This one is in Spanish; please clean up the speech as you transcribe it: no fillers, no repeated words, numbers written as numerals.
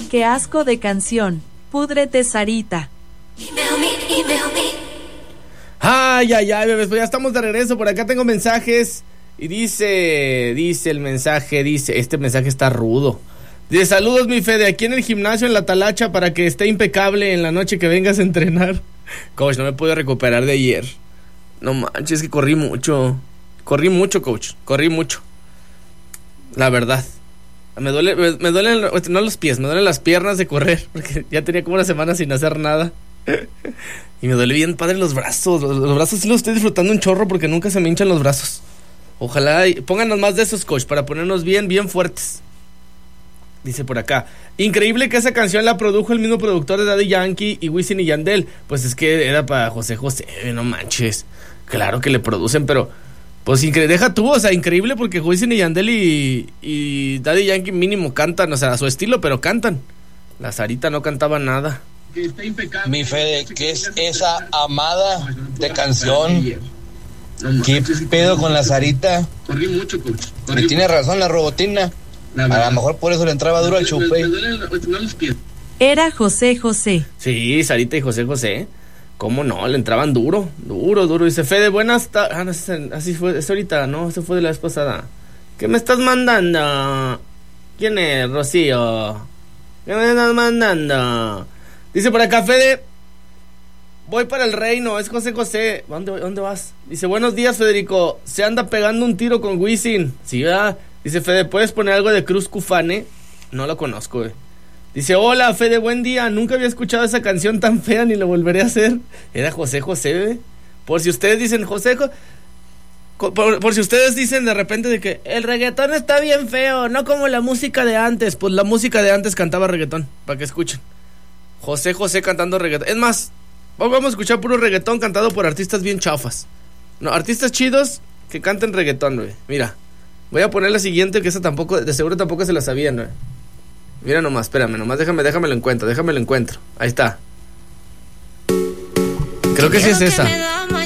Qué asco de canción. Púdrete, Sarita. Email me. Ay, bebés, pues ya estamos de regreso. Por acá tengo mensajes. Y dice el mensaje, este mensaje está rudo. Dice, saludos mi Fede, aquí en el gimnasio en la talacha para que esté impecable en la noche que vengas a entrenar. Coach, no me puedo recuperar de ayer. No manches, que corrí mucho, coach, corrí mucho. La verdad. Me duelen no los pies, me duelen las piernas de correr, porque ya tenía como una semana sin hacer nada. Y me duele bien padre los brazos. Los brazos sí los estoy disfrutando un chorro porque nunca se me hinchan los brazos. Ojalá pónganos más de esos, coach, para ponernos bien fuertes. Dice por acá, increíble que esa canción la produjo el mismo productor de Daddy Yankee y Wisin y Yandel. Pues es que era para José José, no manches. Claro que le producen, pero pues deja tú, o sea, increíble porque Wisin y Yandel y Daddy Yankee mínimo cantan, o sea, a su estilo, pero cantan. La Sarita no cantaba nada. Mi Fede, ¿qué es esa amada de canción? ¿Qué pedo con la Sarita? Corrí mucho, coach. Tiene razón la robotina. A lo mejor por eso le entraba duro al chupe. Era José José. Sí, Sarita y José José. ¿Cómo no? Le entraban duro. Dice, Fede, buenas tardes. Así fue, es ahorita, ¿no? Eso fue de la vez pasada. ¿Qué me estás mandando? ¿Quién es, Rocío? ¿Qué me estás mandando? Dice por acá, Fede, voy para el reino, es José José. ¿Dónde vas? Dice, buenos días, Federico. Se anda pegando un tiro con Wisin. Sí, ¿verdad? Dice, Fede, ¿puedes poner algo de Cruz Cufane? No lo conozco, Dice, hola, Fede, buen día. Nunca había escuchado esa canción tan fea ni lo volveré a hacer. Era José José, Por si ustedes dicen, por si ustedes dicen de repente de que el reggaetón está bien feo, no como la música de antes. Pues la música de antes cantaba reggaetón, para que escuchen. José José cantando reggaetón. Es más, vamos a escuchar puro reggaetón cantado por artistas bien chafas. No, artistas chidos que canten reggaetón, Mira, voy a poner la siguiente, que esa tampoco, de seguro tampoco se la sabían, Mira nomás, espérame, nomás déjame lo encuentro. Ahí está. Creo que sí es esa.